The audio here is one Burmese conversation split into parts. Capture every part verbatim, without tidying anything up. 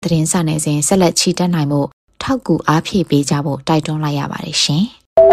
သတင်းစာနယ်စဉ်ဆက်လက်ချီတက်နိုင်မှုထောက်ကူအားဖြည့်ပေးကြဖို့တိုက်တွန်းလိုက်ရပါတယ်ရှင်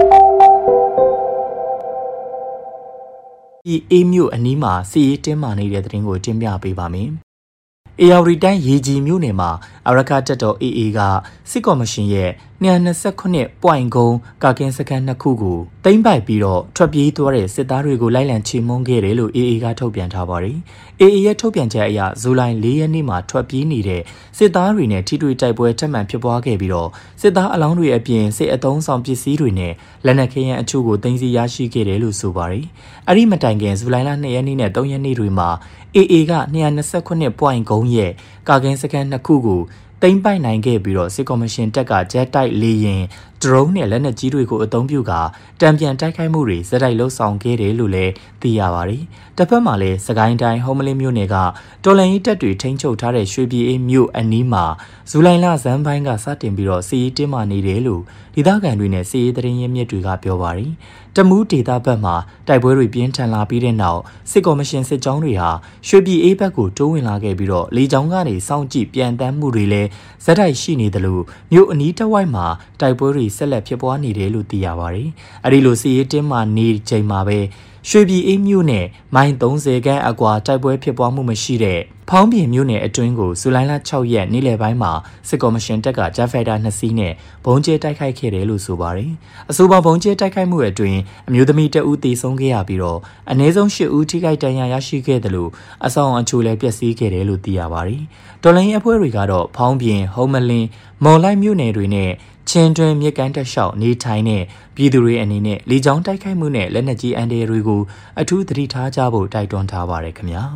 ဒီအေးမြို့အနီးမှာစီးရီးတင်းမာနေတဲ့သတင်းကိုတင်ပြပေးပါမယ်။အေယာရီတိုင်းရေကြီးမြို့နယ်မှာအရကတက်တော် အေးအေးကစစ်ကော်မရှင်ရဲ့၂၂၉ ပွိုင်ကုန်းကာကင်းစခန်းနှစ်ခုကိုသိမ်းပိုက်ပြီးတော့ထွက်ပြေးသွားတဲ့စစ်သားတွေကိုလိုက်လံချေမှုန်းခဲ့တယ်လို့ အေးအေးကထုတ်ပြန်ထားပါတယ်။အေးအေးရဲ့ထုတ်ပြန်ချက်အရဇူလိုင်၄ရက်နေ့မှာထွက်ပြေးနေတဲ့စစ်သားတွေနဲ့ထိတွေ့တိုက်ပွဲထပ်မံဖြစ်ပွားခဲ့ပြီးတော့စစ်သားအလောင်းတွေအပြင်စစ်အုံဆောင်ပစ္စည်းတွေနဲ့လက်နက်ခဲယမ်းအချို့ကိုသိမ်းဆည်းရရှိခဲ့တယ်လို့ဆိုပါတယ်။အဲ့ဒီမတိုင်ခင်ဇူလိုင်လ၂ရက်နေ့နဲ့၃ရက်နေ့တွေမှာအေးအေးက၂၂၉ ပွိုင်ကုန်းရဲ့ကာကင်းစခန်းနှစ်ခုကိုသိမ်းပိုက်နိုင်ခဲ့ပြီးတော့စစ်ကော်မရှင်တပ်ကဂျက်တိုက်လေရင်ဒရုန်းနဲ့လက်နက်ကြီးတွေကိုအသုံးပြုကာတံပြန်တိုက်ခိုက်မှုတွေဇက်တိုက်လှုပ်ဆောင်ခဲ့တယ်လို့လည်းသိရပါတယ်။တစ်ဖက်မှာလည်းစကိုင်းတိုင်းဟုံးမလင်းမြို့နယ်ကတော်လန်ရေးတပ်တွေထိန်းချုပ်ထားတဲ့ရွှေပြည်အေးမြို့အနီးမှာဇူလိုင်လဇန်ပိုင်းကစတင်ပြီးတော့စီးရီးတင်းမာနေတယ်လို့ဒေသခံတွေနဲ့စီးရီးသတင်းရင်းမြစ်တွေကပြောပါတယ်။တမူးဒေသဘက်မှာတိုက်ပွဲတွေပြင်းထန်လာပြီးတဲ့နောက်စစ်ကော်မရှင်စစ်ကြောင်းတွေဟာရွှေပြည်အေးဘက်ကိုတိုးဝင်လာခဲ့ပြီးတော့လေကြောင်းကနေစောင့်ကြည့်ပြန်တမ်းမှုတွေလည်းဇက်တိုက်ရှိနေတယ်လို့မြို့အနီးတစ်ဝိုက်မှာတိုက်ပွဲတွေဆက်လက်ဖြစ်ပွားနေတယ်လို့သိရပါတယ်။အဲဒီလိုစီးရီးတင်းမာနေချိန်မှာပဲရွှေပြည်အေးမြို့နယ်မိုင်၃၀ခန်းအကွာတိုက်ပွဲဖြစ်ပွားမှုမရှိတဲ့ဖောင်းပြင်မြို့နယ်အတွင်းကိုဇူလိုင်လ၆ရက်နေ့လယ်ပိုင်းမှာစစ်ကော်မရှင်တပ်ကဂျက်ဖိုက်တာနှစ်စီးနဲ့ဘုံကျဲတိုက်ခိုက်ခဲ့တယ်လို့ဆိုပါတယ်။အဆိုပါဘုံကျဲတိုက်ခိုက်မှုအတွင်းအမျိုးသမီးတဦးသေဆုံးခဲ့ရပြီးတော့အနည်းဆုံး၈ဦးထိခိုက်ဒဏ်ရာရရှိခဲ့တယ်လို့အဆောင်အချို့လည်းပျက်စီးခဲ့တယ်လို့သိရပါတယ်။တော်လိုင်းအဖွဲ့တွေကတော့ဖောင်းပြင်ဟုံးမလင်းမော်လိုက်မြို့နယ်တွေနဲ့ချင်းတွင်မြစ်ကမ်းတက်လျှောက်နေထိုင်တဲ့ပြည်သူတွေအနေနဲ့လေကြောင်းတိုက်ခိုက်မှုနဲ့လက်နက်ကြီးအန်ဒဲတွေကိုအထူးသတိထားကြဖို့တိုက်တွန်းထားပါတယ်ခင်ဗျာ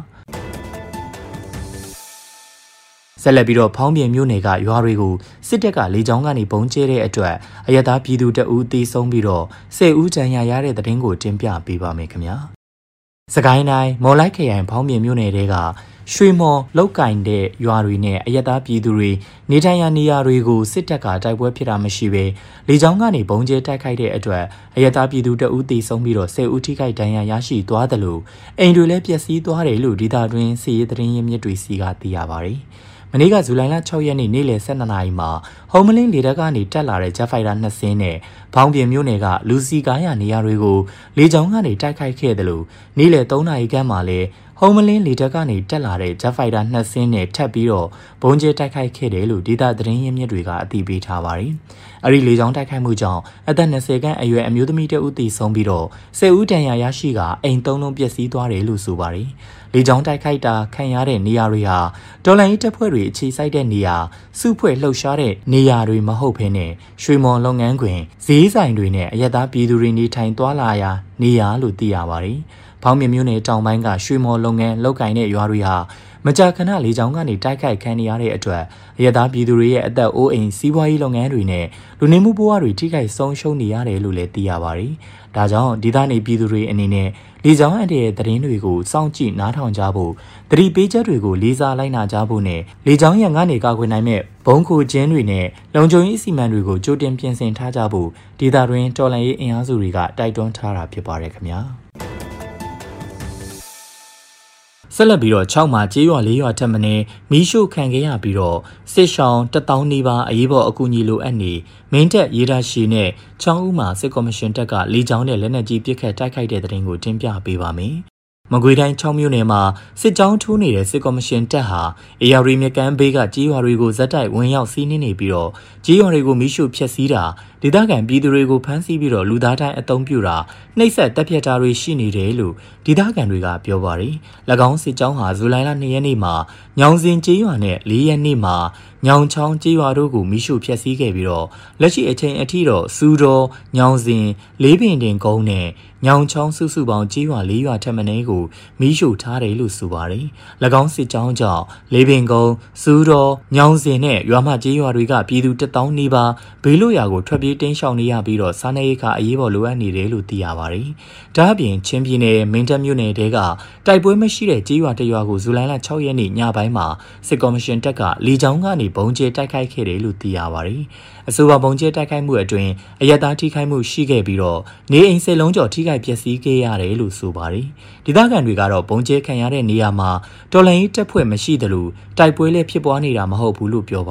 ဆက်လက်ပြီးတော့ဖောင်းပြင်မြို့နယ်ကရွာတွေကိုစစ်တပ်ကလေကြောင်းကနေပုံကျဲတဲ့အတွက်အရသာပြည်သူတအူးသေဆုံးပြီးတော့ဆယ်ဦးဒဏ်ရာရတဲ့တဲ့တင်ကိုတင်ပြပေးပါမယ်ခင်ဗျာစကိုင်းတိုင်းမော်လိုက်ခရိုင်ဖောင်းပြင်မြို့နယ်တဲကရွှေမော်လောက်ကင်တဲ့ရွာတွေနဲ့အယက်သားပြည်သူတွေနေထိုင်ရာနေရာတွေကိုစစ်တပ်ကတိုက်ပွဲဖြစ်တာမရှိဘဲလေကြောင်းကနေဘုံကျဲတိုက်ခိုက်တဲ့အတွက်အယက်သားပြည်သူတအူးသေဆုံးပြီးတော့ဆယ်ဦးထိခိုက်ဒဏ်ရာရရှိသွားတယ်လို့အိမ်တွေလည်းပျက်စီးသွားတယ်လို့ဒေသတွင်းစီရေးသတင်းရင်းမြစ်တွေစီကသိရပါတယ်မနေ့ကဇူလိုင်လ၆ရက်နေ့နေ့လယ်၁၂နာရီမှာဟုံးမလင်းလေတပ်ကနေတက်လာတဲ့ဂျက်ဖိုက်တာနှစ်စင်းနဲ့ဖောင်းပြင်မြို့နယ်ကလူစီကားရနေရာတွေကိုလေကြောင်းကနေတိုက်ခိုက်ခဲ့တယ်လို့နေ့လယ်၃နာရီခန့်မှာလည်းဟုံးမလင်းလေတပ်ကနေတက်လာတဲ့ဂျက်ဖိုက်တာနှစ်စင်းနဲ့ထပ်ပြီးတော့ဘုံကျဲတိုက်ခိုက်ခဲ့တယ်လို့ဒေသသတင်းရင်းမြစ်တွေကအသိပေးထားပါတယ်။အဲဒီလေကြောင်းတိုက်ခိုက်မှုကြောင့်အသက်၂၀ခန့်အရွယ်အမျိုးသမီးတဦးသေဆုံးပြီးတော့ဆယ်ဦးဒဏ်ရာရရှိကအိမ်သုံးလုံးပျက်စီးသွားတယ်လို့ဆိုပါတယ်။လေကြောင်းတိုက်ခိုက်တာခံရတဲ့နေရာတွေဟာတော်လိုင်းတပ်ဖွဲ့တွေအခြေစိုက်တဲ့နေရာစုဖွဲ့လှုပ်ရှားတဲ့နေရာတွေမဟုတ်ဘဲနဲ့ရွှေမော်လုပ်ငန်းခွင်ဈေးဆိုင်တွေနဲ့အယက်သားပြည်သူတွေနေထိုင်သွားလာရာနေရာလို့သိရပါတယ်။ဖောင်းမြမျိုးနယ်တောင်ပိုင်းကရွှေမော်လုပ်ငန်းလုပ်ကိုင်တဲ့ရွာတွေဟာမကြာခဏလေကြောင်းကနေတိုက်ခိုက်ခံနေရတဲ့အတွက်အရသာပြည်သူတွေရဲ့အသက်အိုးအိမ်စီးပွားရေးလုပ်ငန်းတွေနဲ့လူနေမှုဘဝတွေထိခိုက်ဆုံးရှုံးနေရတယ်လို့လည်းသိရပါတယ်။ဒါကြောင့်ဒေသနေပြည်သူတွေအနေနဲ့လေကြောင်းအန်တဲ့သတင်းတွေကိုစောင့်ကြည့်နားထောင်ကြဖို့သတိပေးချက်တွေကိုလေးစားလိုက်နာကြဖို့နဲ့လေကြောင်းရန်ကနေကာကွယ်နိုင်မဲ့ဘုံခိုကျင်းတွေနဲ့လုံခြုံရေးအစီအမံတွေကိုကြိုတင်ပြင်ဆင်ထားကြဖို့ဒေသတွင်းတော်လှန်ရေးအင်အားစုတွေကတိုက်တွန်းထားတာဖြစ်ပါတယ်ခင်ဗျာ။ဆက်လက်ပြီးတော့၆မှာကျေးရွာ၄ရွာထက်မင်းမီးရှို့ခံခဲ့ရပြီးတော့စစ်ရှောင်းတထောင်နီးပါးအရေးပေါ်အကူအညီလိုအပ်နေမင်းတပ်ရေးသားရှိနဲ့ချောင်းဦးမှာစစ်ကော်မရှင်တပ်ကလေကြောင်းနဲ့လက်နက်ကြီးပစ်ခတ်တိုက်ခိုက်တဲ့တဲ့တင်ကိုတင်ပြပေးပါမယ်။မကွေးတိုင်း၆မြို့နယ်မှာစစ်ကြောင်းထိုးနေတဲ့စစ်ကော်မရှင်တပ်ဟာအေရရီမြကမ်းဘေးကကြေးရွာတွေကိုဇက်တိုက်ဝင်ရောက်စီးနင်းနေပြီးတော့ကြေးရွာတွေကိုမီးရှို့ဖျက်ဆီးတာဒေသခံပြည်သူတွေကိုဖမ်းဆီးပြီးတော့လူသားတိုင်းအုံပြုတာနှိပ်စက်တပ်ဖြတ်တာတွေရှိနေတယ်လို့ဒေသခံတွေကပြောပါတယ်။၎င်းစစ်ကြောင်းဟာဇူလိုင်လ၂ရက်နေ့မှာညောင်စင်ကြေးရွာနဲ့၄ရက်နေ့မှာညောင်ချောင်းကြေးရွာတို့ကိုမီးရှို့ဖျက်ဆီးခဲ့ပြီးတော့လက်ရှိအချိန်အထိတော့စူတော်ညောင်စင်လေးပင်တင်ကုန်းနဲ့ညောင်ချောင်းစုစုပေါင်းကြေးရွာ၄ရွာထက်မနည်းကိုမီးရှို့ထားတယ်လို့ဆိုပါတယ်။၎င်းစစ်ကြောင်းကြောင့်လေးပင်ကုန်းစူတော်ညောင်စင်နဲ့ရွာမကြေးရွာတွေကပြည်သူတထောင်နီးပါးဘေးလွတ်ရာကိုထွက်ပြေးတင်းရှောင်နေရပြီးတော့စားနပ်ရိက္ခာအရေးပေါ်လိုအပ်နေတယ်လို့သိရပါတယ်။ဒါ့အပြင်ချင်းပြည်နယ်မင်းတပ်မြို့နယ်တဲကတိုက်ပွဲမရှိတဲ့ကြေးရွာတရွာကိုဇူလိုင်လ၆ရက်နေ့ညပိုင်းမှာစစ်ကော်မရှင်တပ်ကလေကြောင်းကနေဘုံကျဲတိုက်ခိုက်ခဲ့တယ်လို့သိရပါတယ်။အဆိုပါဘုံကျဲတိုက်ခိုက်မှုအတွင်းအယက်သားထိခိုက်မှုရှိခဲ့ပြီးတော့နေအိမ်စစ်လုံးကျော်ထိခိုက်ခိုက်ပျက်စီးခဲ့ရတယ်လို့ဆိုပါတယ်။ဒေသခံတွေကတော့ပုံကျဲခံရတဲ့နေရာမှာတော်လှန်ရေးတပ်ဖွဲ့မရှိသလိုတိုက်ပွဲလည်းဖြစ်ပွားနေတာမဟုတ်ဘူးလို့ပြောပါ